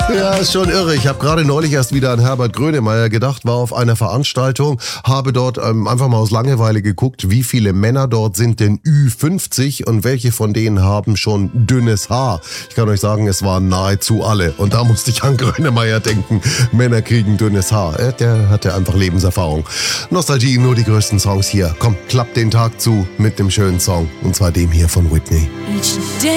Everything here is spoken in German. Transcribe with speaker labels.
Speaker 1: Ja, ist schon irre. Ich habe gerade neulich erst wieder an Herbert Grönemeyer gedacht, war auf einer Veranstaltung, habe dort einfach mal aus Langeweile geguckt, wie viele Männer dort sind denn Ü50 und welche von denen haben schon dünnes Haar. Ich kann euch sagen, es waren nahezu alle. Und da musste ich an Grönemeyer denken. Männer kriegen dünnes Haar. Der hatte einfach Lebenserfahrung. Nostalgie, nur die größten Songs hier. Komm, klappt den Tag zu mit dem schönen Song. Und zwar dem hier von Whitney.
Speaker 2: Each day